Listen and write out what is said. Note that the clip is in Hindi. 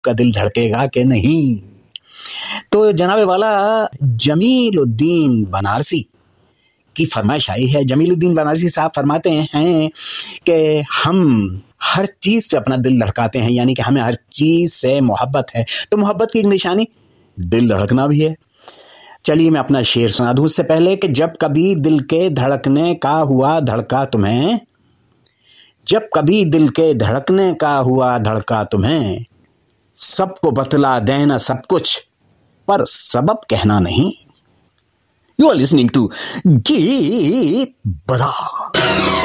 आपका दिल धड़केगा कि नहीं। तो जनाबे वाला जमीलुद्दीन बनारसी की फरमाइश आई है। जमीलुद्दीन बनारसी साहब फरमाते हैं कि हम हर चीज से अपना दिल धड़काते हैं, यानी कि हमें हर चीज से मोहब्बत है। तो मोहब्बत की एक निशानी दिल धड़कना भी है। चलिए मैं अपना शेर सुना दूं उससे पहले कि जब कभी दिल के धड़कने का हुआ धड़का तुम्हें, जब कभी दिल के धड़कने का हुआ धड़का तुम्हें, सबको बतला देना सब कुछ पर सबब कहना नहीं। यू आर लिसनिंग टू गीत बजा।